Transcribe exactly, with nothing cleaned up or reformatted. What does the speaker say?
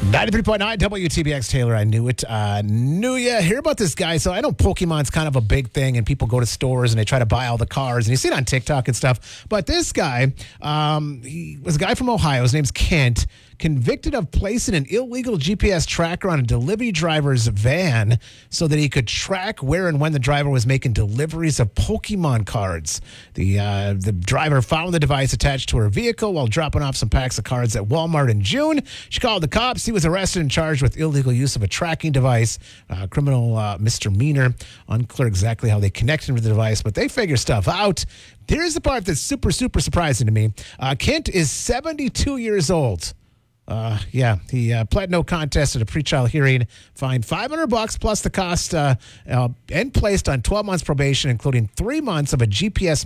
ninety-three point nine W T B X Taylor. I knew it. Uh, knew ya. Hear about this guy. So I know Pokemon's kind of a big thing, and people go to stores and they try to buy all the cards, and you see it on TikTok and stuff. But this guy, um, he was a guy from Ohio. His name's Kent. Convicted of placing an illegal G P S tracker on a delivery driver's van so that he could track where and when the driver was making deliveries of Pokemon cards. The uh, the driver found the device attached to her vehicle while dropping off some packs of cards at Walmart in June. She called the cops. He was arrested and charged with illegal use of a tracking device, uh, criminal uh, misdemeanor. Unclear exactly how they connected him to the device, but they figure stuff out. Here's the part that's super, super surprising to me. Uh, Kent is seventy-two years old. Uh, yeah, he uh, pled no contest at a pretrial hearing, fined five hundred bucks plus the cost, uh, uh, and placed on twelve months probation, including three months of a G P S